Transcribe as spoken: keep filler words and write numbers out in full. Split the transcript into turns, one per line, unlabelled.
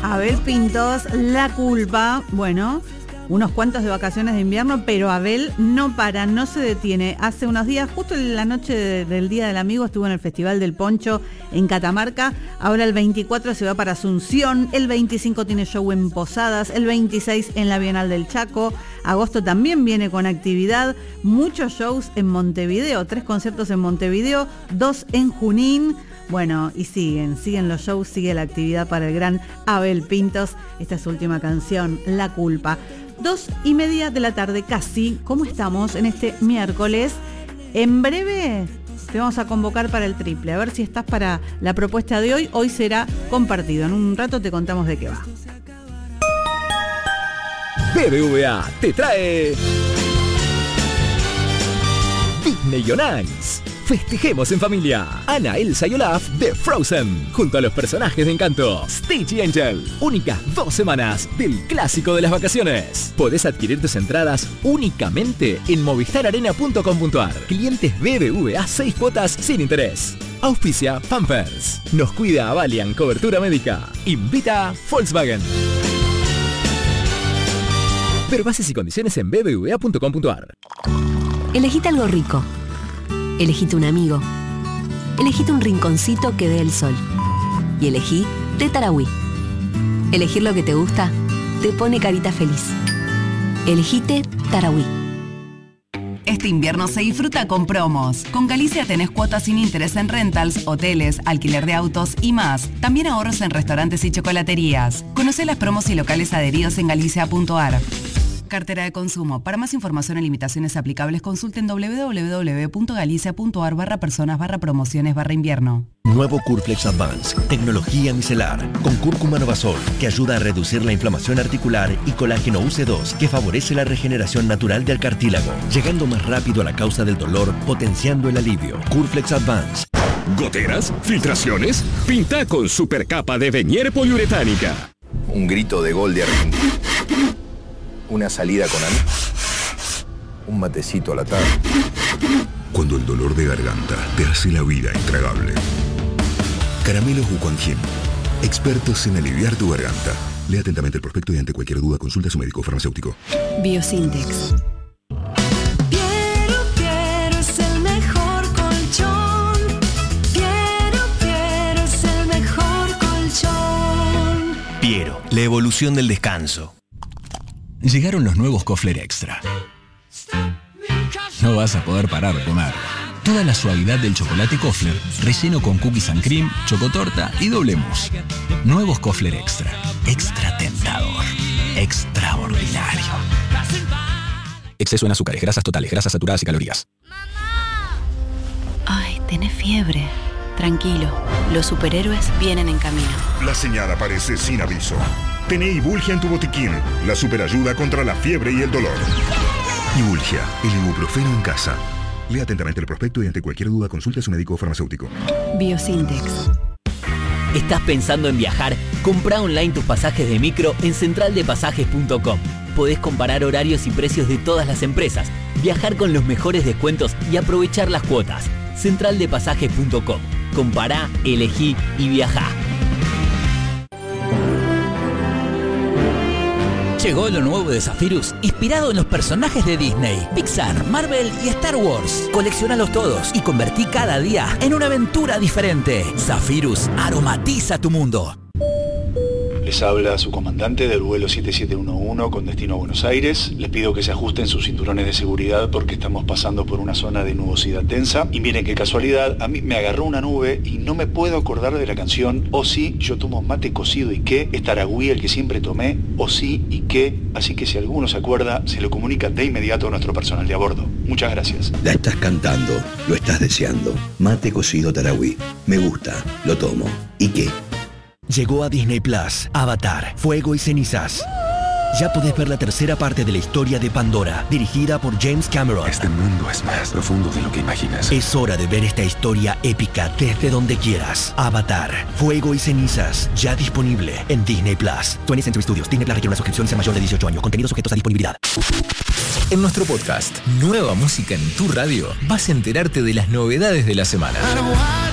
Abel Pintos, La Culpa. Bueno, unos cuantos de vacaciones de invierno, pero Abel no para, no se detiene. Hace unos días, justo en la noche de, del Día del Amigo, estuvo en el Festival del Poncho en Catamarca. Ahora el veinticuatro se va para Asunción, el veinticinco tiene show en Posadas, el veintiséis en la Bienal del Chaco. Agosto también viene con actividad, muchos shows en Montevideo, tres conciertos en Montevideo, dos en Junín. Bueno, y siguen, siguen los shows, sigue la actividad para el gran Abel Pintos. Esta es su última canción, La Culpa. Dos y media de la tarde casi, ¿cómo estamos en este miércoles? En breve te vamos a convocar para el triple, a ver si estás para la propuesta de hoy. Hoy será compartido, en un rato te contamos de qué va.
B B V A te trae Disney on Ice. Festejemos en familia. Anna, Elsa y Olaf de Frozen, junto a los personajes de Encanto, Stitch y Angel. Únicas dos semanas del clásico de las vacaciones. Podés adquirir tus entradas únicamente en movistar arena punto com punto ar. Clientes B B V A, seis cuotas sin interés. Auspicia Pampers. Nos cuida Valiant Cobertura Médica. Invita Volkswagen. Ver bases y condiciones en b b v a punto com punto ar.
Elegite algo rico. Elegite un amigo. Elegite un rinconcito que dé el sol. Y elegí Té Tarahui. Elegir lo que te gusta te pone carita feliz. Elegite Tarahui.
Este invierno se disfruta con promos. Con Galicia tenés cuotas sin interés en rentals, hoteles, alquiler de autos y más. También ahorros en restaurantes y chocolaterías. Conocé las promos y locales adheridos en galicia punto ar. Cartera de consumo. Para más información y limitaciones aplicables, consulten doble u doble u doble u punto galicia punto ar barra personas barra promociones barra invierno.
Nuevo Curflex Advance, tecnología micelar, con cúrcuma novasol, que ayuda a reducir la inflamación articular, y colágeno U C dos, que favorece la regeneración natural del cartílago, llegando más rápido a la causa del dolor, potenciando el alivio. Curflex Advance.
¿Goteras? ¿Filtraciones? Pinta con supercapa de Venier poliuretánica.
Un grito de gol de Argentina. Una salida con Ana. Un matecito a la tarde.
Cuando el dolor de garganta te hace la vida intragable. Caramelos Wuquanjin. Expertos en aliviar tu garganta. Lea atentamente el prospecto y ante cualquier duda consulta a su médico farmacéutico.
Biosintex.
Piero, Piero es el mejor colchón. Piero, Piero es el mejor colchón.
Piero, la evolución del descanso.
Llegaron los nuevos Kofler Extra. No vas a poder parar de comer. Toda la suavidad del chocolate Kofler, relleno con cookies and cream, chocotorta y doble mousse. Nuevos Kofler Extra. Extra tentador. Extraordinario.
Exceso en azúcares, grasas totales, grasas saturadas y calorías.
Ay, tenés fiebre. Tranquilo, los superhéroes vienen en camino.
La señal aparece sin aviso. Tené Ibulgia en tu botiquín, la superayuda contra la fiebre y el dolor. Ibulgia, el ibuprofeno en casa. Lea atentamente el prospecto y ante cualquier duda consulte a su médico farmacéutico.
Biosintex.
¿Estás pensando en viajar? Comprá online tus pasajes de micro en central de pasajes punto com. Podés comparar horarios y precios de todas las empresas, viajar con los mejores descuentos y aprovechar las cuotas. central de pasajes punto com. Compará, elegí y viajá.
Llegó lo nuevo de Zephyrus, inspirado en los personajes de Disney, Pixar, Marvel y Star Wars. Colecciónalos todos y convertí cada día en una aventura diferente. Zephyrus aromatiza tu mundo.
Les habla su comandante del vuelo siete siete uno uno con destino a Buenos Aires. Les pido que se ajusten sus cinturones de seguridad porque estamos pasando por una zona de nubosidad densa. Y miren qué casualidad, a mí me agarró una nube y no me puedo acordar de la canción O sí, yo tomo mate cocido y qué, es Tarahui el que siempre tomé, O sí y qué. Así que si alguno se acuerda, se lo comunica de inmediato a nuestro personal de a bordo. Muchas gracias.
La estás cantando, lo estás deseando. Mate cocido Tarahui. Me gusta, lo tomo. ¿Y qué?
Llegó a Disney Plus, Avatar, Fuego y Cenizas. Ya podés ver la tercera parte de la historia de Pandora, dirigida por James Cameron.
Este mundo es más profundo de lo que imaginas.
Es hora de ver esta historia épica desde donde quieras. Avatar, Fuego y Cenizas, ya disponible en Disney Plus. twentieth Century Studios, Disney Plus requiere una suscripción sea mayor de dieciocho años. Contenidos sujetos a disponibilidad.
En nuestro podcast, Nueva Música en tu Radio, vas a enterarte de las novedades de la semana.